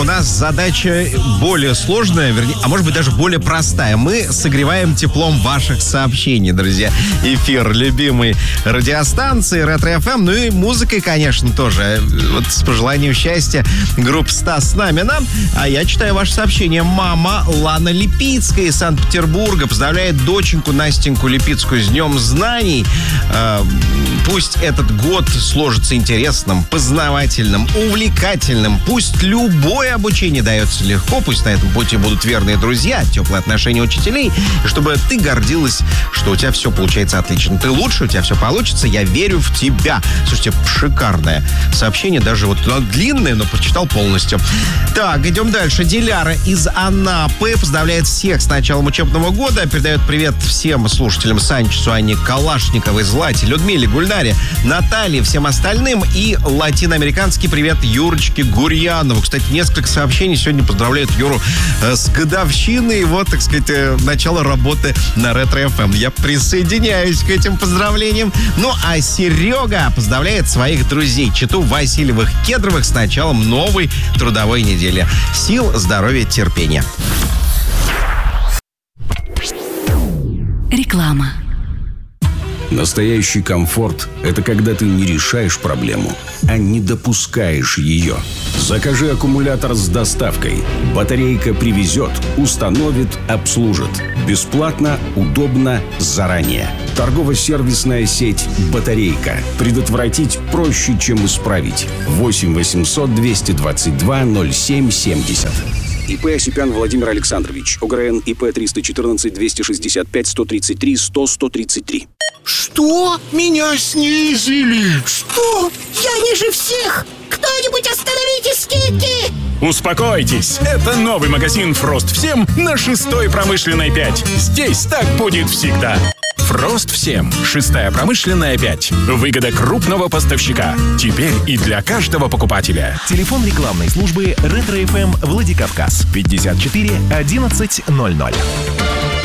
У нас задача более сложная, вернее, а может быть даже более простая. Мы согреваем теплом ваших сообщений, друзья. Эфир любимой радиостанции Ретро-ФМ, ну и музыкой, конечно, тоже. Вот с пожеланием счастья группа «Стас с нами». А я читаю ваше сообщение. Мама Лана Липицкая из Санкт-Петербурга поздравляет доченьку Настеньку Липицкую с Днем знаний. Пусть этот год сложится интересным, познавательным, увлекательным. Пусть любое обучение дается легко, пусть на этом пути будут верные друзья, теплые отношения учителей, и чтобы ты гордилась, что у тебя все получается отлично. Ты лучше, у тебя все получится, я верю в тебя. Слушайте, шикарное сообщение, даже вот длинное, но прочитал полностью. Так, идем дальше. Диляра из Анапы поздравляет всех с началом учебного года, передает привет всем слушателям: Санчесу, Анне Калашниковой, Злате, Людмиле, Гульнаре, Наталье, всем остальным, и латиноамериканский привет Юрочке Гурьянову. Кстати, несколько сообщений сегодня поздравляют Юру с годовщиной его, так сказать, начала работы на Ретро-ФМ. Я присоединяюсь к этим поздравлениям. Ну, а Серега поздравляет своих друзей, читу Васильевых-Кедровых, с началом новой трудовой недели. Сил, здоровья, терпения. Реклама. Настоящий комфорт – это когда ты не решаешь проблему, а не допускаешь ее. Закажи аккумулятор с доставкой. Батарейка привезет, установит, обслужит. Бесплатно, удобно, заранее. Торгово-сервисная сеть «Батарейка». Предотвратить проще, чем исправить. 8 800 222 07 70. ИП Осипян Владимир Александрович. ОГРН ИП 314 265 133 100 133. Что? Меня снизили? Что? Я ниже всех? Кто-нибудь остановите скидки! Успокойтесь, это новый магазин «Фрост Всем» на 6-й промышленной 5. Здесь так будет всегда. «Фрост Всем». 6-я промышленная 5. Выгода крупного поставщика. Теперь и для каждого покупателя. Телефон рекламной службы Ретро-ФМ Владикавказ 54 11 00.